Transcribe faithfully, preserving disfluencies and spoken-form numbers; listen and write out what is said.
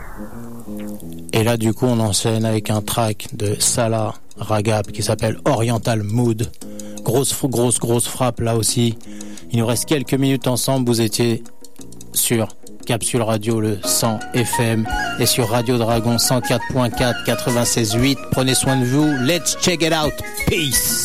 Et là, du coup, on enchaîne avec un track de Salah Ragab qui s'appelle Oriental Mood. Grosse, grosse, grosse frappe là aussi. Il nous reste quelques minutes ensemble. Vous étiez sur Capsule Radio, le cent F M, et sur Radio Dragon cent quatre point quatre, quatre-vingt-seize huit. Prenez soin de vous. Let's check it out. Peace.